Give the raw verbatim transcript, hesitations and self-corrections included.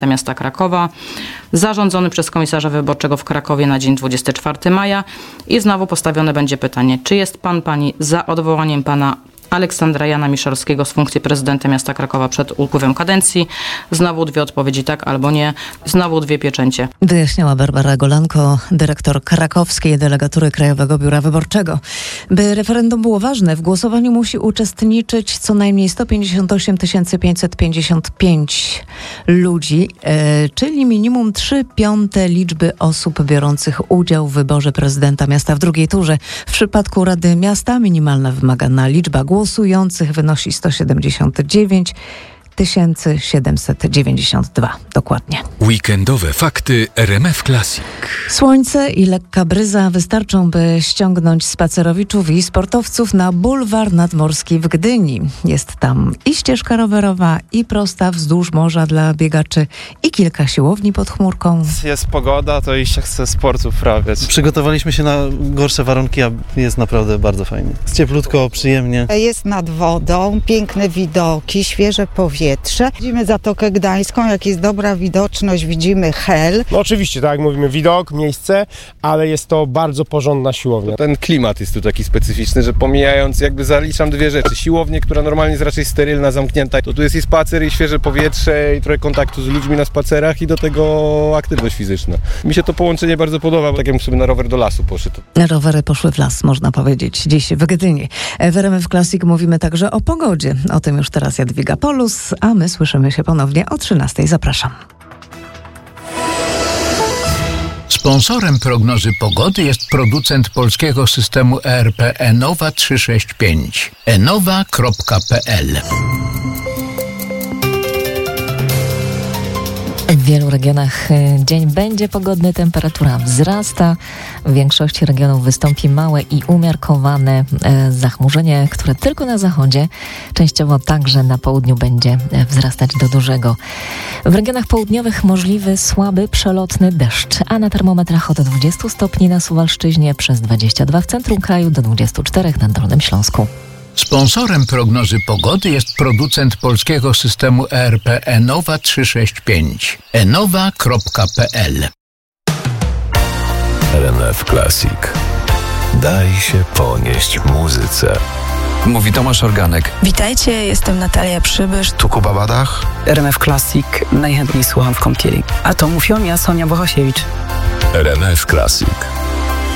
miasta Krakowa, zarządzony przez komisarza wyborczego w Krakowie na dzień dwudziestego czwartego maja i znowu postawione będzie pytanie, czy jest pan, pani za odwołaniem pana Aleksandra Jana Miszalskiego z funkcji prezydenta miasta Krakowa przed upływem kadencji. Znowu dwie odpowiedzi tak albo nie. Znowu dwie pieczęcie. Wyjaśniała Barbara Golanko, dyrektor krakowskiej delegatury Krajowego Biura Wyborczego. By referendum było ważne, w głosowaniu musi uczestniczyć co najmniej sto pięćdziesiąt osiem tysięcy pięćset pięćdziesiąt pięć ludzi, e, czyli minimum trzy piąte liczby osób biorących udział w wyborze prezydenta miasta w drugiej turze. W przypadku Rady Miasta minimalna wymagana liczba głosów głosujących wynosi sto siedemdziesiąt dziewięć tysięcy siedemset dziewięćdziesiąt dwa. Dokładnie. Weekendowe fakty R M F Classic. Słońce i lekka bryza wystarczą, by ściągnąć spacerowiczów i sportowców na bulwar nadmorski w Gdyni. Jest tam i ścieżka rowerowa, i prosta wzdłuż morza dla biegaczy, i kilka siłowni pod chmurką. Jest pogoda, to i się chce sportu uprawiać. Przygotowaliśmy się na gorsze warunki, a jest naprawdę bardzo fajnie. Jest cieplutko, przyjemnie. Jest nad wodą, piękne widoki, świeże powietrze. Widzimy Zatokę Gdańską, jak jest dobra widoczność, widzimy Hel. No oczywiście, tak jak mówimy, widok, miejsce, ale jest to bardzo porządna siłownia. Ten klimat jest tu taki specyficzny, że pomijając, jakby zaliczam dwie rzeczy. Siłownię, która normalnie jest raczej sterylna, zamknięta, to tu jest i spacer, i świeże powietrze, i trochę kontaktu z ludźmi na spacerach, i do tego aktywność fizyczna. Mi się to połączenie bardzo podoba, bo tak jakbym sobie na rower do lasu poszedł. Rowery poszły w las, można powiedzieć, dziś w Gdyni. W R M F Classic mówimy także o pogodzie. O tym już teraz Jadwiga Polus, a my słyszymy się ponownie o trzynastej. Zapraszam. Sponsorem prognozy pogody jest producent polskiego systemu E R P Enowa trzysta sześćdziesiąt pięć. enowa kropka p l. W wielu regionach dzień będzie pogodny, temperatura wzrasta. W większości regionów wystąpi małe i umiarkowane zachmurzenie, które tylko na zachodzie, częściowo także na południu będzie wzrastać do dużego. W regionach południowych możliwy słaby, przelotny deszcz, a na termometrach od dwudziestu stopni na Suwalszczyźnie, przez dwadzieścia dwa w centrum kraju, do dwudziestu czterech na Dolnym Śląsku. Sponsorem prognozy pogody jest producent polskiego systemu E R P Enowa trzysta sześćdziesiąt pięć. enowa kropka p l. R M F Classic. Daj się ponieść muzyce. Mówi Tomasz Organek. Witajcie, jestem Natalia Przybysz. Tu Kuba Badach. R M F Classic najchętniej słucham w kąpieli. A to mówią ja, Sonia Bohosiewicz. R M F Classic.